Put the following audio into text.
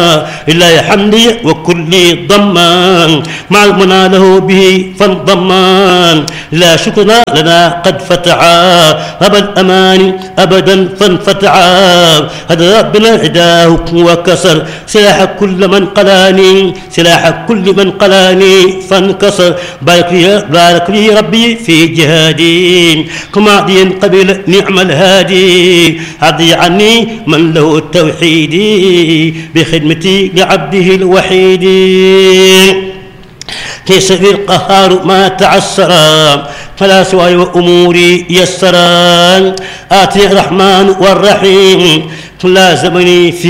لله حمدي وكل ضمان مع المنى له به فانضمان لا شكرنا لنا قد فتحا رب الأمان أبدا فانفتحا هذا ربنا هداه وكسر سلاح كل من قلاني سلاح كل من قلاني فانكسر بارك لي ربي في جهادي كما عدي قبل نعم الهادي عدي عني من له التوحيد بخدمتي لعبده الوحيد كيس القهار ما تعسرا فلا سواي وأموري يسرا آتي الرحمن والرحيم لازمني في